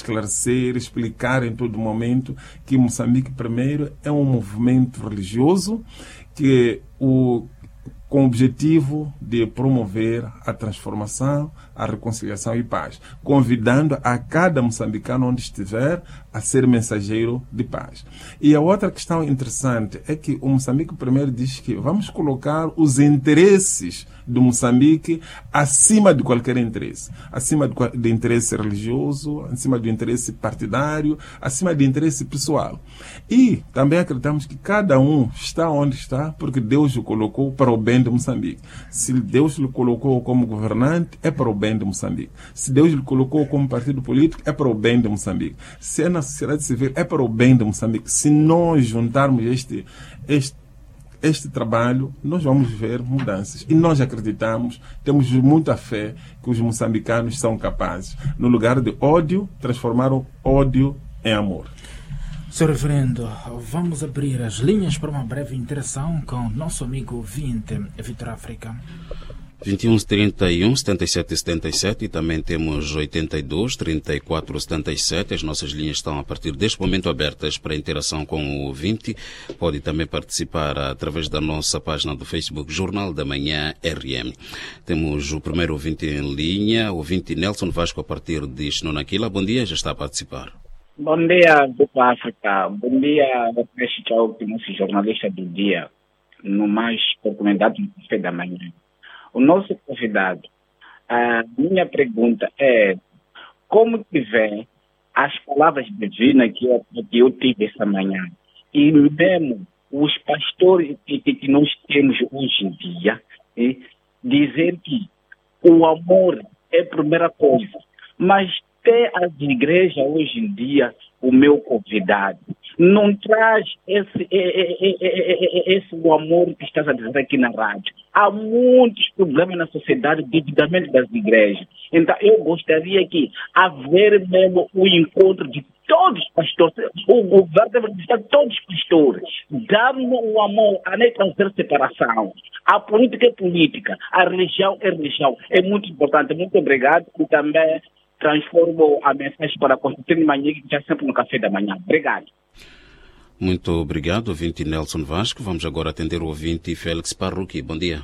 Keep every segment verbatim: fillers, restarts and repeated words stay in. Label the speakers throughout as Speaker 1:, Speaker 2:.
Speaker 1: esclarecer, explicar em todo momento que Moçambique Primeiro é um movimento religioso que o com o objetivo de promover a transformação, a reconciliação e paz, convidando a cada moçambicano onde estiver a ser mensageiro de paz. E a outra questão interessante é que o Moçambique Primeiro diz que vamos colocar os interesses do Moçambique acima de qualquer interesse, acima do, do interesse religioso, acima do interesse partidário, acima do interesse pessoal. E também acreditamos que cada um está onde está porque Deus o colocou para o bem de Moçambique. Se Deus lhe colocou como governante, é para o bem de Moçambique. Se Deus lhe colocou como partido político, é para o bem de Moçambique. Se é na sociedade civil, é para o bem de Moçambique. Se nós juntarmos este, este, este trabalho, nós vamos ver mudanças. E nós acreditamos, temos muita fé que os moçambicanos são capazes, no lugar de ódio, transformar o ódio em amor.
Speaker 2: Senhor Reverendo, vamos abrir as linhas para uma breve interação com nosso amigo ouvinte, Vitor África.
Speaker 3: vinte e um, trinta e um, setenta e sete, setenta e sete e também temos oitenta e dois, trinta e quatro, setenta e sete. As nossas linhas estão a partir deste momento abertas para interação com o ouvinte. Pode também participar através da nossa página do Facebook Jornal da Manhã R M. Temos o primeiro ouvinte em linha, o ouvinte Nelson Vasco a partir de Xinonaquila. Bom dia, já está a participar.
Speaker 4: Bom dia, Grupo África. Bom dia, Peixe Tchau, nosso jornalista do dia, no mais recomendado no café da manhã. O nosso convidado, a minha pergunta é, como que vê as palavras divinas que eu, que eu tive essa manhã, e mesmo os pastores que, que nós temos hoje em dia, e dizer que o amor é a primeira coisa, mas até as igrejas hoje em dia, o meu convidado, não traz esse, esse, esse o amor que estás a dizer aqui na rádio. Há muitos problemas na sociedade devidamente das igrejas. Então, eu gostaria que haver mesmo o encontro de todos os pastores, o governo deve visitar todos os pastores, dar-nos o amor, a não trazer separação. A política é política, a religião é religião. É muito importante. Muito obrigado e também transformo a mensagem para a Constituição de Manhã, que já sempre no café da manhã. Obrigado.
Speaker 3: Muito obrigado, ouvinte Nelson Vasco. Vamos agora atender o ouvinte Félix Parruqui. Bom dia.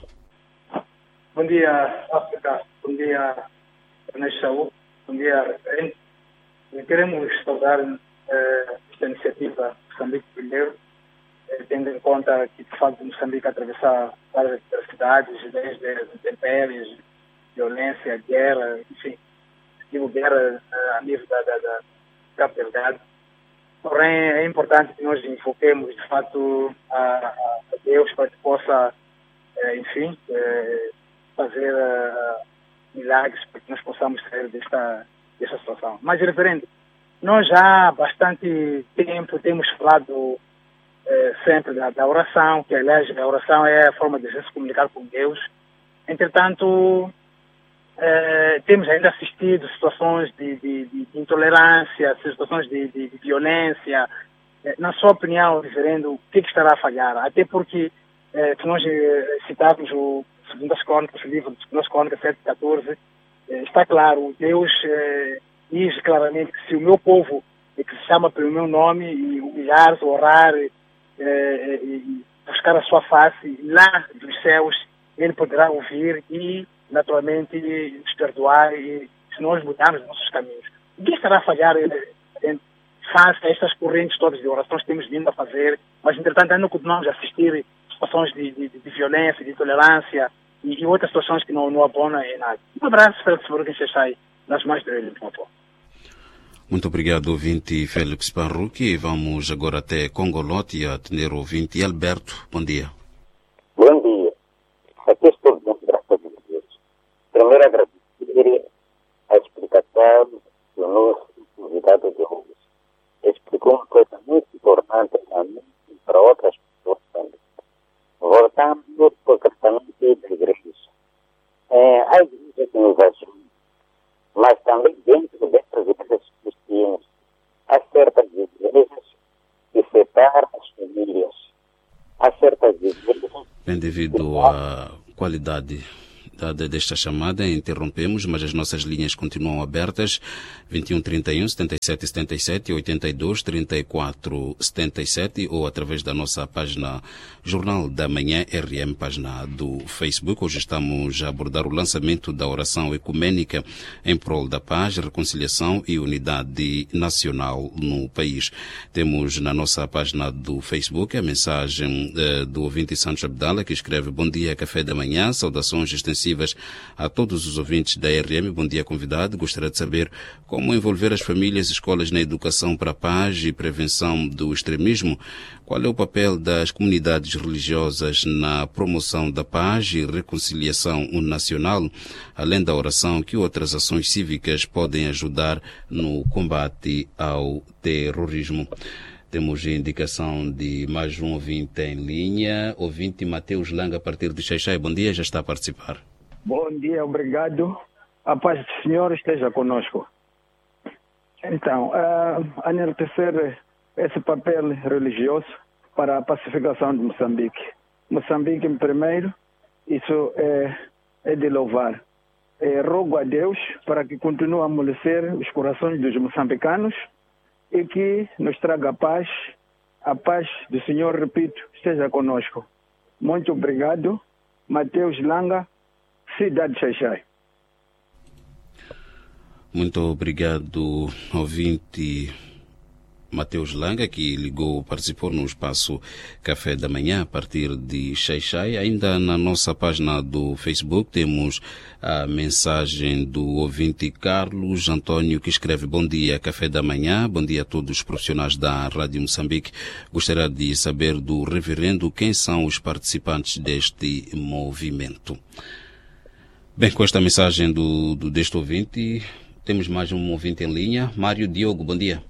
Speaker 5: Bom dia, África. Bom dia, Ernesto Saúl. Bom dia, referente. Queremos saudar eh, esta iniciativa Moçambique Primeiro, eh, tendo em conta que, de facto, Moçambique atravessar várias adversidades, desde intempéries, violência, guerra, enfim, digo guerra uh, a nível da, da, da Cabo Delgado. Porém, é importante que nós enfoquemos, de fato, a, a Deus para que possa, uh, enfim, uh, fazer uh, milagres para que nós possamos sair desta, desta situação. Mas, referente, nós já há bastante tempo temos falado uh, sempre da, da oração, que, aliás, a oração é a forma de se comunicar com Deus. Entretanto, Uh, temos ainda assistido situações de, de, de intolerância, situações de, de, de violência. Uh, na sua opinião, reverendo, o que, que estará a falhar? Até porque, uh, se nós uh, citarmos o Segundas Crônicas, o livro de Segundas Crônicas sete, catorze, uh, está claro, Deus uh, diz claramente que se o meu povo, uh, que se chama pelo meu nome, e humilhar-se, orar, uh, uh, e buscar a sua face, lá dos céus, ele poderá ouvir e naturalmente nos perdoar e se nós mudarmos nossos caminhos. O que estará a falhar face a estas correntes todas de orações que temos vindo a fazer, mas entretanto ainda continuamos a assistir situações de, de, de violência, de intolerância e, e outras situações que não, não abonam em nada. Um abraço, Félix Parruqui, que sai nas mais dele, por favor.
Speaker 3: Muito obrigado, ouvinte Félix Parruqui. Vamos agora até Congolote a atender o ouvinte Alberto. Bom dia.
Speaker 6: Bom dia. Aqui estou muito graças a Deus. Primeiro agradecer a explicação do nosso convidado de hoje. Explicou uma coisa muito importante para mim e para outras pessoas também. Voltamos para o tratamento da igreja. É, a igreja que nos ajuda, mas também dentro dessas igrejas cristianas, há certas igrejas que separam as famílias. Há certas igrejas...
Speaker 3: Bem, devido à qualidade desta chamada, interrompemos, mas as nossas linhas continuam abertas. vinte e um, trinta e um, setenta e sete, setenta e sete, oitenta e dois, trinta e quatro, setenta e sete ou através da nossa página Jornal da Manhã R M, página do Facebook. Hoje estamos a abordar o lançamento da oração ecumênica em prol da paz, reconciliação e unidade nacional no país. Temos na nossa página do Facebook a mensagem eh, do ouvinte Santos Abdala, que escreve: bom dia, café da manhã, saudações extensivas a todos os ouvintes da R M. Bom dia, convidado. Gostaria de saber como envolver as famílias e escolas na educação para a paz e prevenção do extremismo. Qual é o papel das comunidades religiosas na promoção da paz e reconciliação nacional? Além da oração, que outras ações cívicas podem ajudar no combate ao terrorismo? Temos a indicação de mais um ouvinte em linha, ouvinte Mateus Langa, a partir de Xaixai. Bom dia, já está a participar.
Speaker 7: Bom dia, obrigado. A paz do Senhor esteja conosco. Então, a enaltecer esse papel religioso para a pacificação de Moçambique. Moçambique, em primeiro, isso é, é de louvar. É, rogo a Deus para que continue a amolecer os corações dos moçambicanos e que nos traga a paz. A paz do Senhor, repito, esteja conosco. Muito obrigado. Mateus Langa, cidade de Xaixai.
Speaker 3: Muito obrigado, ouvinte Mateus Langa, que ligou, participou no espaço Café da Manhã a partir de Xaixai. Ainda na nossa página do Facebook temos a mensagem do ouvinte Carlos Antônio, que escreve: bom dia, Café da Manhã, bom dia a todos os profissionais da Rádio Moçambique. Gostaria de saber do reverendo quem são os participantes deste movimento. Bem, com esta mensagem do, do deste ouvinte, temos mais um ouvinte em linha. Mário Diogo, bom dia.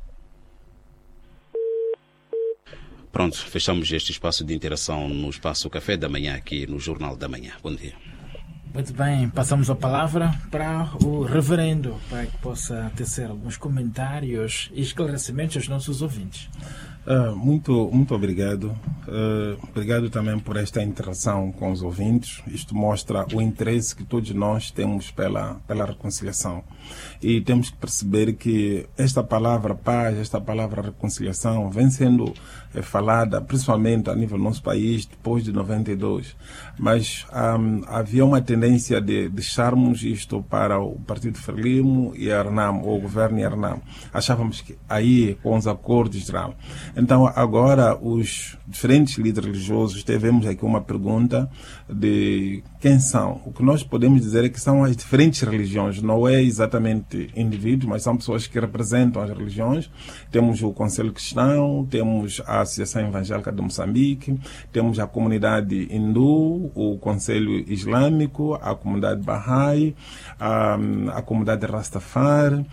Speaker 3: Pronto, fechamos este espaço de interação no espaço Café da Manhã aqui no Jornal da Manhã. Bom dia.
Speaker 2: Muito bem, passamos a palavra para o reverendo, para que possa tecer alguns comentários e esclarecimentos aos nossos ouvintes.
Speaker 1: Uh, muito, muito obrigado. Uh, obrigado também por esta interação com os ouvintes. Isto mostra o interesse que todos nós temos pela, pela reconciliação. E temos que perceber que esta palavra paz, esta palavra reconciliação, vem sendo é, falada principalmente a nível do nosso país depois de noventa e dois. Mas um, havia uma tendência de deixarmos isto para o Partido Frelimo e a Arnam, ou o governo e a Arnam. Achávamos que aí, com os acordos de Israel. Então, agora, os diferentes líderes religiosos, tivemos aqui uma pergunta de quem são. O que nós podemos dizer é que são as diferentes religiões, não é exatamente indivíduos, mas são pessoas que representam as religiões. Temos o Conselho Cristão, temos a Associação Evangélica de Moçambique, temos a comunidade hindu, o Conselho Islâmico, a comunidade Bahá'í, a, a comunidade Rastafari,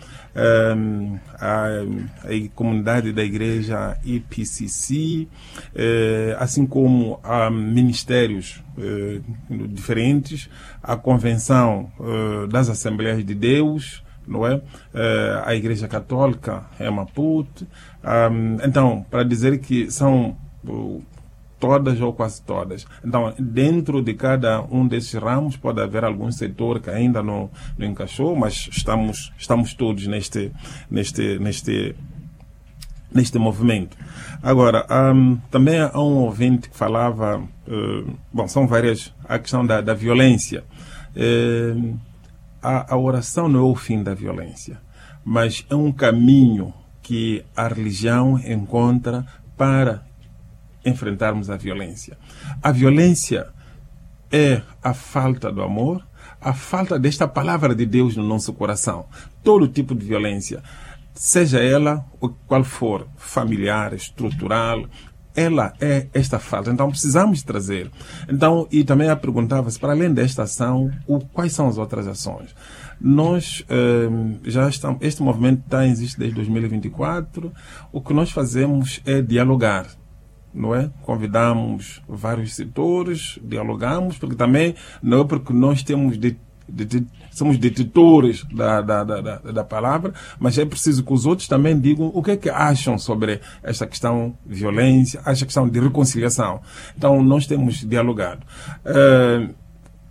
Speaker 1: a, a comunidade da igreja I P C C, assim como a ministérios diferentes, a Convenção das Assembleias de Deus, não é? A Igreja Católica em Maputo. Então, para dizer que são todas ou quase todas. Então, dentro de cada um desses ramos pode haver algum setor que ainda não, não encaixou, mas estamos, estamos todos neste, neste, neste, neste movimento. Agora, um, também há um ouvinte que falava, uh, bom, são várias, a questão da, da violência. Uh, a, a oração não é o fim da violência, mas é um caminho que a religião encontra para enfrentarmos a violência. A violência é a falta do amor, a falta desta palavra de Deus no nosso coração. Todo tipo de violência, seja ela qual for, familiar, estrutural, ela é esta falta. Então precisamos trazer. Então, e também a perguntava-se, para além desta ação, o, quais são as outras ações? Nós eh, já estamos, este movimento está, existe desde dois mil e vinte e quatro. O que nós fazemos é dialogar. Não é? Convidamos vários setores, dialogamos, porque também não é porque nós temos de, de, de, somos detentores da, da, da, da palavra, mas é preciso que os outros também digam o que é que acham sobre esta questão de violência, esta questão de reconciliação. Então, nós temos dialogado. Uh,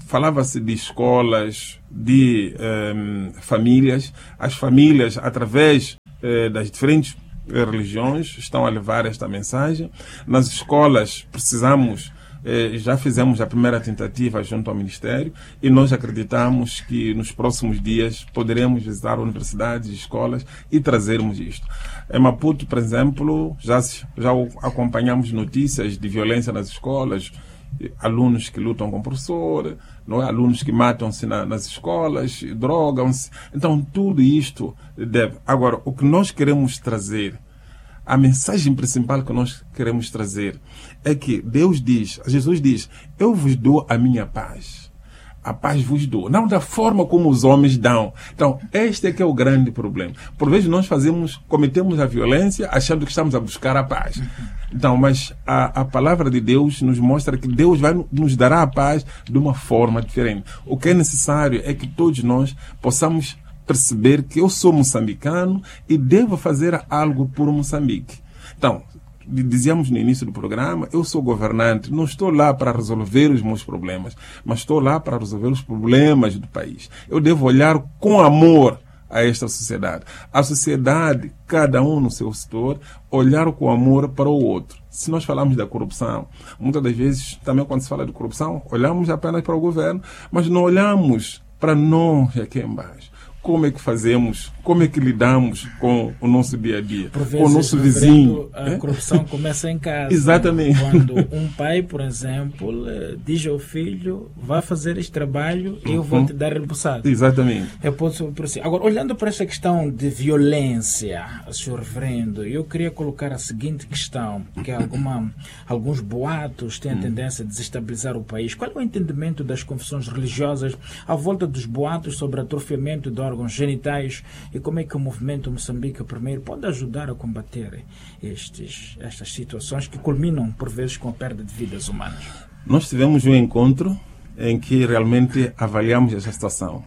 Speaker 1: falava-se de escolas, de um, famílias. As famílias, através uh, das diferentes religiões, estão a levar esta mensagem. Nas escolas, precisamos, eh, já fizemos a primeira tentativa junto ao Ministério e nós acreditamos que nos próximos dias poderemos visitar universidades e escolas e trazermos isto. Em Maputo, por exemplo, já, já acompanhamos notícias de violência nas escolas, alunos que lutam com o professor, não é? Alunos que matam-se na, nas escolas, drogam-se. Então, tudo isto deve. Agora, o que nós queremos trazer, a mensagem principal que nós queremos trazer é que Deus diz, Jesus diz, eu vos dou a minha paz. A paz vos dou. Não da forma como os homens dão. Então, este é que é o grande problema. Por vezes nós fazemos, cometemos a violência achando que estamos a buscar a paz. Então, mas a, a palavra de Deus nos mostra que Deus vai nos dará a paz de uma forma diferente. O que é necessário é que todos nós possamos perceber que eu sou moçambicano e devo fazer algo por Moçambique. Então, dizíamos no início do programa, eu sou governante, não estou lá para resolver os meus problemas, mas estou lá para resolver os problemas do país. Eu devo olhar com amor a esta sociedade. A sociedade, cada um no seu setor, olhar com amor para o outro. Se nós falamos da corrupção, muitas das vezes, também quando se fala de corrupção, olhamos apenas para o governo, mas não olhamos para nós aqui embaixo. Como é que fazemos, como é que lidamos com o nosso dia a dia,
Speaker 2: por vezes,
Speaker 1: com o nosso vizinho.
Speaker 2: A é? corrupção começa em casa.
Speaker 1: Exatamente.
Speaker 2: Quando um pai, por exemplo, diz ao filho, vai fazer este trabalho e eu vou te dar rebuçado.
Speaker 1: Exatamente.
Speaker 2: Eu posso, por si. Agora, olhando para esta questão de violência, senhor Reverendo, eu queria colocar a seguinte questão, que alguma, alguns boatos têm a tendência a desestabilizar o país. Qual é o entendimento das confissões religiosas à volta dos boatos sobre atrofiamento de órgãos genitais e como é que o movimento Moçambique Primeiro pode ajudar a combater estes, estas situações que culminam por vezes com a perda de vidas humanas?
Speaker 1: Nós tivemos um encontro em que realmente avaliamos essa situação.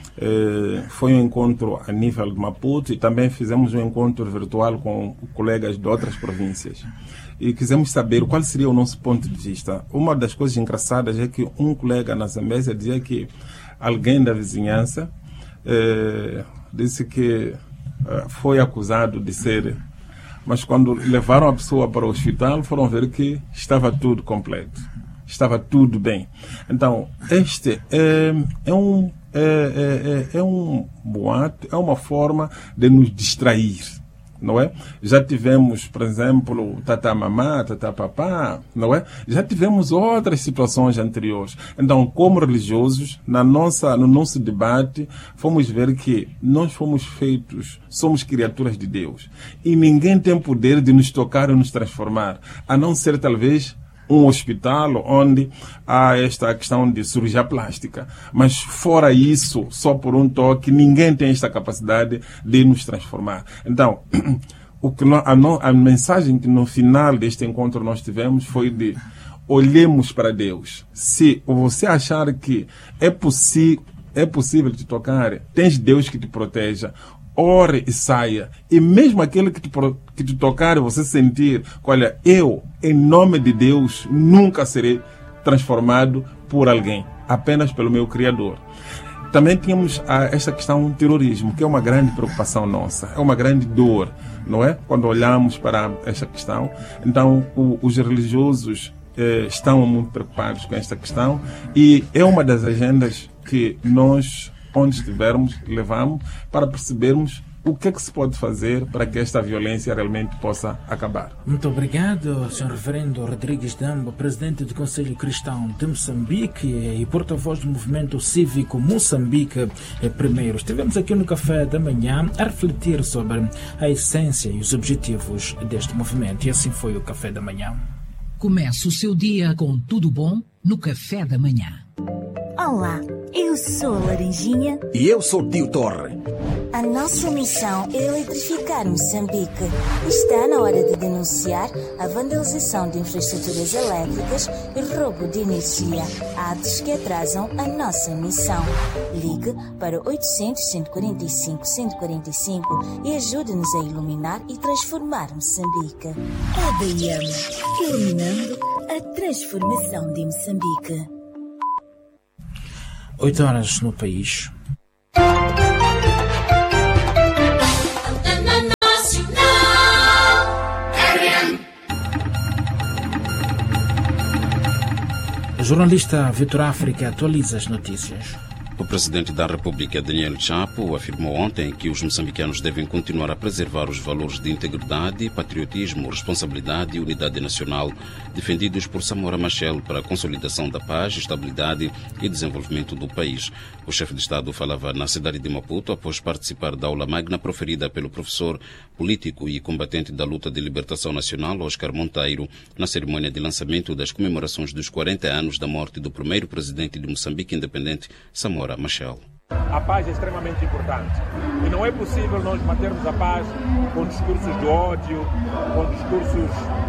Speaker 1: Eh, foi um encontro a nível de Maputo e também fizemos um encontro virtual com colegas de outras províncias. E quisemos saber qual seria o nosso ponto de vista. Uma das coisas engraçadas é que um colega na Zambésia dizia que alguém da vizinhança Eh, disse que eh, foi acusado de ser, mas quando levaram a pessoa para o hospital foram ver que estava tudo completo, estava tudo bem. Então este é, é um é, é, é um boato, é uma forma de nos distrair, não é? Já tivemos, por exemplo, Tata Mamá, Tata Papá, não é? Já tivemos outras situações anteriores. Então, como religiosos, na nossa, no nosso debate, fomos ver que nós fomos feitos, somos criaturas de Deus. E ninguém tem poder de nos tocar ou nos transformar, a não ser, talvez, um hospital onde há esta questão de cirurgia plástica. Mas fora isso, só por um toque, ninguém tem esta capacidade de nos transformar. Então, o que nós, a, no, a mensagem que no final deste encontro nós tivemos foi de olhemos para Deus. Se você achar que é, possi é possível te tocar, tens Deus que te proteja, ore e saia. E mesmo aquele que te, que te tocar, você sentir, olha, eu, em nome de Deus, nunca serei transformado por alguém, apenas pelo meu Criador. Também tínhamos a, esta questão do terrorismo, que é uma grande preocupação nossa, é uma grande dor, não é? Quando olhamos para esta questão. Então, o, os religiosos eh, estão muito preocupados com esta questão e é uma das agendas que nós, onde estivermos, levamos para percebermos o que é que se pode fazer para que esta violência realmente possa acabar.
Speaker 2: Muito obrigado, senhor Reverendo Rodrigues Damba, presidente do Conselho Cristão de Moçambique e porta-voz do movimento cívico Moçambique Primeiro. Estivemos aqui no Café da Manhã a refletir sobre a essência e os objetivos deste movimento. E assim foi o Café da Manhã.
Speaker 8: Comece o seu dia com tudo bom no Café da Manhã.
Speaker 9: Olá, eu sou a Laranjinha.
Speaker 10: E eu sou o Tio Torre.
Speaker 9: A nossa missão é eletrificar Moçambique. Está na hora de denunciar a vandalização de infraestruturas elétricas e roubo de energia, atos que atrasam a nossa missão. Ligue para oitocentos, cento e quarenta e cinco, cento e quarenta e cinco e ajude-nos a iluminar e transformar Moçambique. A D M, iluminando a transformação de Moçambique.
Speaker 2: oito horas no país. O jornalista Vitor África atualiza as notícias.
Speaker 3: O presidente da República, Daniel Chapo, afirmou ontem que os moçambicanos devem continuar a preservar os valores de integridade, patriotismo, responsabilidade e unidade nacional defendidos por Samora Machel para a consolidação da paz, estabilidade e desenvolvimento do país. O chefe de Estado falava na cidade de Maputo após participar da aula magna proferida pelo professor político e combatente da luta de libertação nacional, Oscar Monteiro, na cerimônia de lançamento das comemorações dos quarenta anos da morte do primeiro presidente de Moçambique independente, Samora Machel.
Speaker 10: A paz é extremamente importante e não é possível nós mantermos a paz com discursos de ódio, com discursos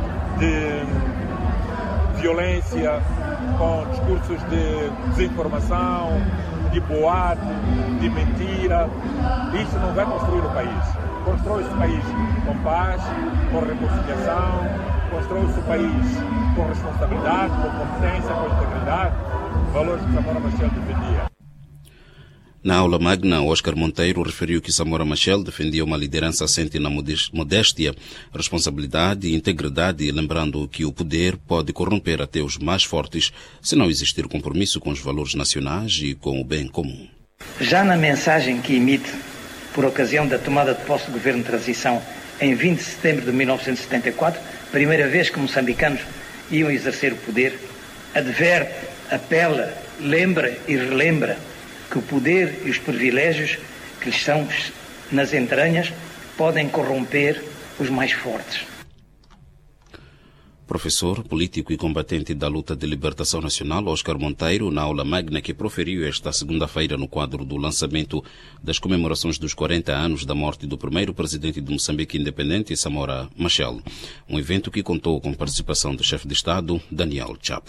Speaker 10: de violência, com discursos de desinformação, de boato, de mentira. Isso não vai construir o país. Constrói-se o país com paz, com reconciliação, constrói-se o país com responsabilidade, com competência, com integridade, valores que Samora Machel defendia.
Speaker 3: Na aula magna, Oscar Monteiro referiu que Samora Machel defendia uma liderança assente na modéstia, responsabilidade e integridade, lembrando que o poder pode corromper até os mais fortes se não existir compromisso com os valores nacionais e com o bem comum.
Speaker 11: Já na mensagem que emite por ocasião da tomada de posse do governo de transição em vinte de setembro de mil novecentos e setenta e quatro, primeira vez que moçambicanos iam exercer o poder, adverte, apela, lembra e relembra que o poder e os privilégios que lhes estão nas entranhas podem corromper os mais fortes.
Speaker 3: Professor, político e combatente da luta de libertação nacional, Oscar Monteiro, na aula magna que proferiu esta segunda-feira no quadro do lançamento das comemorações dos quarenta anos da morte do primeiro presidente de Moçambique independente, Samora Machel. Um evento que contou com participação do chefe de Estado, Daniel Chapo.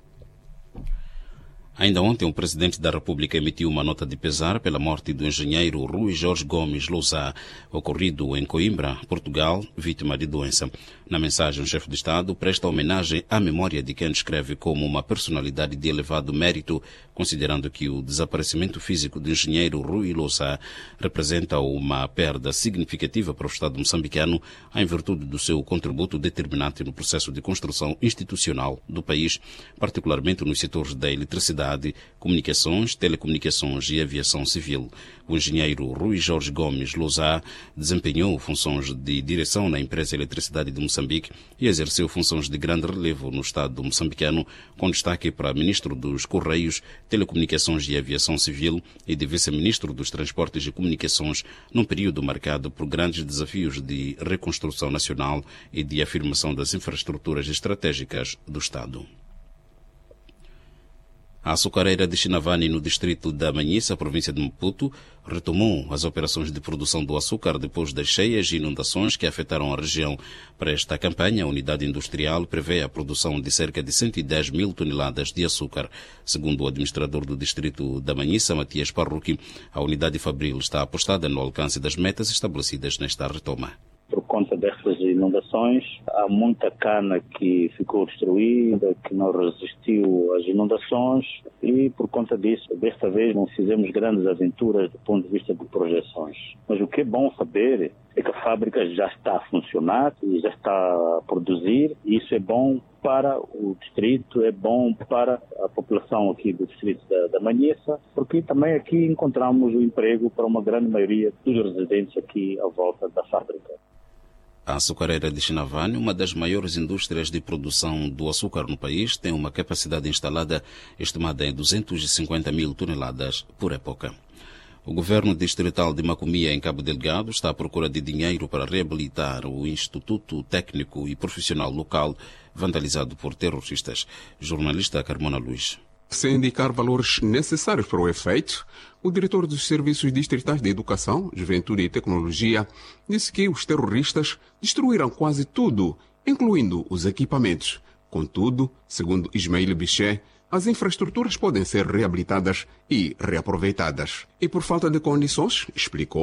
Speaker 3: Ainda ontem, o presidente da República emitiu uma nota de pesar pela morte do engenheiro Rui Jorge Gomes Lousá, ocorrido em Coimbra, Portugal, vítima de doença. Na mensagem, o chefe de Estado presta homenagem à memória de quem descreve como uma personalidade de elevado mérito, considerando que o desaparecimento físico do engenheiro Rui Lousá representa uma perda significativa para o Estado moçambicano, em virtude do seu contributo determinante no processo de construção institucional do país, particularmente nos setores da eletricidade, comunicações, telecomunicações e aviação civil. O engenheiro Rui Jorge Gomes Lousá desempenhou funções de direção na empresa Eletricidade de Moçambique e exerceu funções de grande relevo no Estado moçambicano, com destaque para ministro dos Correios, Telecomunicações e Aviação Civil e de vice-ministro dos Transportes e Comunicações, num período marcado por grandes desafios de reconstrução nacional e de afirmação das infraestruturas estratégicas do Estado. A açucareira de Chinavani, no distrito da Manhissa, província de Maputo, retomou as operações de produção do açúcar depois das cheias e inundações que afetaram a região. Para esta campanha, a unidade industrial prevê a produção de cerca de cento e dez mil toneladas de açúcar. Segundo o administrador do distrito da Manhissa, Matias Parruqui, a unidade fabril está apostada no alcance das metas estabelecidas nesta retoma.
Speaker 12: Por conta dessas inundações, há muita cana que ficou destruída, que não resistiu às inundações e, por conta disso, desta vez não fizemos grandes aventuras do ponto de vista de projeções. Mas o que é bom saber é que a fábrica já está a funcionar e já está a produzir, e isso é bom para o distrito, é bom para a população aqui do distrito da, da Manhissa, porque também aqui encontramos o emprego para uma grande maioria dos residentes aqui à volta da fábrica.
Speaker 3: A açucareira de Chinavani, uma das maiores indústrias de produção do açúcar no país, tem uma capacidade instalada estimada em duzentas e cinquenta mil toneladas por época. O governo distrital de Macomia, em Cabo Delgado, está à procura de dinheiro para reabilitar o Instituto Técnico e Profissional Local, vandalizado por terroristas. Jornalista Carmona Luís.
Speaker 13: Sem indicar valores necessários para o efeito, o diretor dos Serviços Distritais de Educação, Juventude e Tecnologia disse que os terroristas destruíram quase tudo, incluindo os equipamentos. Contudo, segundo Ismael Biché, as infraestruturas podem ser reabilitadas e reaproveitadas. E por falta de condições, explicou,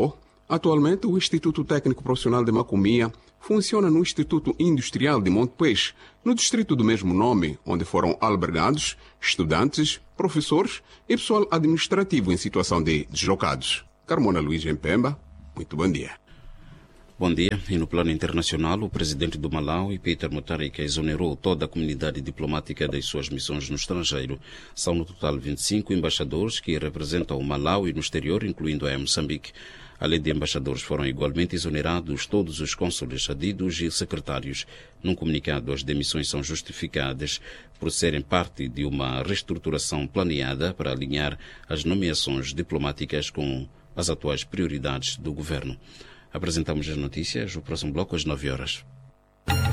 Speaker 13: Atualmente, o Instituto Técnico Profissional de Macomia funciona no Instituto Industrial de Monte Peixe, no distrito do mesmo nome, onde foram albergados estudantes, professores e pessoal administrativo em situação de deslocados. Carmona Luiz em Pemba, muito bom dia.
Speaker 3: Bom dia. E no plano internacional, o presidente do Malawi, Peter Mutharika, exonerou toda a comunidade diplomática das suas missões no estrangeiro. São no total vinte e cinco embaixadores que representam o Malawi no exterior, incluindo a Moçambique. Além de embaixadores, foram igualmente exonerados todos os cônsules, adidos e secretários. Num comunicado, as demissões são justificadas por serem parte de uma reestruturação planeada para alinhar as nomeações diplomáticas com as atuais prioridades do governo. Apresentamos as notícias, o próximo bloco às nove horas.